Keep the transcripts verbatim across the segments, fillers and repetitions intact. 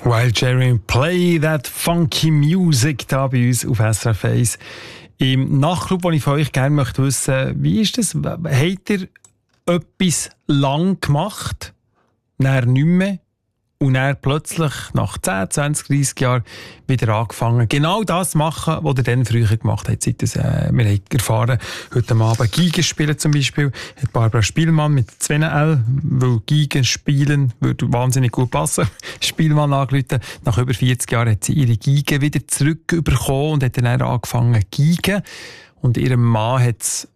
While Jerry play that funky music da bei uns auf S R F eins. Im Nachtclub, wo ich von euch gerne möchte wissen, wie ist das? Habt ihr etwas lang gemacht, dann nicht mehr und dann plötzlich nach zehn, zwanzig, dreissig Jahren wieder angefangen, genau das zu machen, was ihr dann früher gemacht habt? Seit das, äh, wir haben erfahren, heute Abend Geige spielen zum Beispiel, hat Barbara Spielmann mit zwei L, weil Geige spielen würde wahnsinnig gut passen. Spielmann angerufen. Nach über vierzig Jahren hat sie ihre Geige wieder zurückbekommen und hat dann angefangen zu geigen. Und ihrem Mann hat es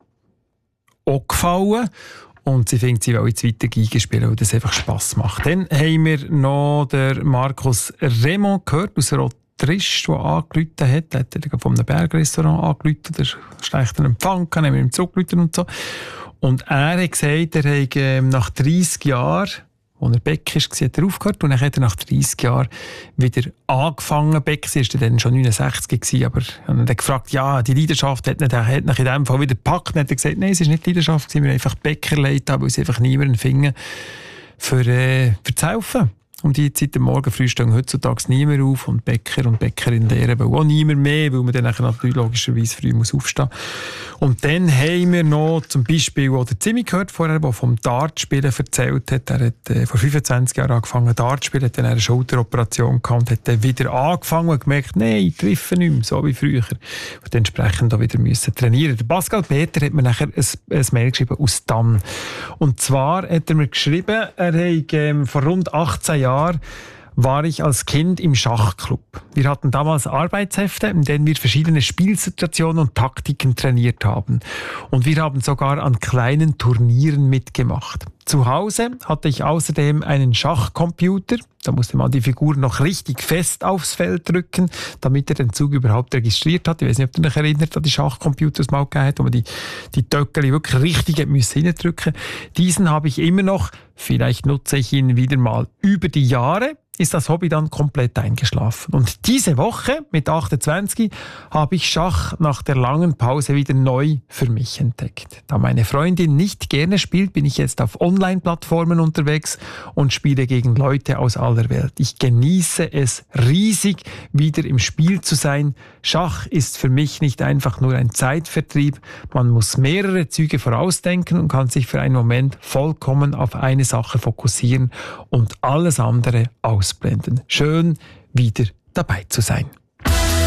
auch gefallen. Und sie findet, sie will jetzt weiter Geige spielen, weil das einfach Spass macht. Dann haben wir noch den Markus Raymond gehört aus Rotrisch, der angerufen hat. Er hat von einem Bergrestaurant angerufen, der schlechten Empfang kann, haben wir ihm zurückgerufen und so. Und er hat gesagt, er hat ähm, nach dreissig Jahren, als er Beck war, hat er aufgehört und dann hat er nach dreissig Jahren wieder angefangen. Beck war dann schon neunundsechzig gewesen, aber er hat dann gefragt, ja, die Leidenschaft hat ihn in dem Fall wieder gepackt. Dann hat er gesagt, nein, es war nicht Leidenschaft gewesen, wir haben einfach Bäcker leid, weil sie einfach niemanden finden, für, äh, für zu helfen. Um die Zeit am Morgen früh stehen heutzutage niemand auf und Bäcker und Bäckerinnen lehren, weil auch niemand mehr, weil man dann natürlich logischerweise früh muss aufstehen muss. Und dann haben wir noch zum Beispiel, wo der Zimmi gehört vorher, der vom Dartspielen erzählt hat. Er hat äh, vor fünfundzwanzig Jahren angefangen Dart zu spielen, hat dann eine Schulteroperation gehabt und hat dann wieder angefangen und gemerkt, nein, ich treffe nicht mehr, so wie früher. Und entsprechend auch wieder müssen trainieren. Der Pascal Peter hat mir nachher ein, ein Mail geschrieben aus Dann. Und zwar hat er mir geschrieben, er hat ähm, vor rund achtzehn Jahren war ich als Kind im Schachclub. Wir hatten damals Arbeitshefte, in denen wir verschiedene Spielsituationen und Taktiken trainiert haben. Und wir haben sogar an kleinen Turnieren mitgemacht. Zu Hause hatte ich außerdem einen Schachcomputer. Da musste man die Figur noch richtig fest aufs Feld drücken, damit er den Zug überhaupt registriert hat. Ich weiß nicht, ob ihr euch erinnert an die Schachcomputer, die es mal gegeben hat, wo man die, die Töckeli wirklich richtig reindrücken musste. Diesen habe ich immer noch. Vielleicht nutze ich ihn wieder mal. Über die Jahre ist das Hobby dann komplett eingeschlafen. Und diese Woche, mit achtundzwanzig, habe ich Schach nach der langen Pause wieder neu für mich entdeckt. Da meine Freundin nicht gerne spielt, bin ich jetzt auf Online-Plattformen unterwegs und spiele gegen Leute aus aller Welt. Ich genieße es riesig, wieder im Spiel zu sein. Schach ist für mich nicht einfach nur ein Zeitvertrieb. Man muss mehrere Züge vorausdenken und kann sich für einen Moment vollkommen auf eine Sache fokussieren und alles andere ausblenden. Schön, wieder dabei zu sein.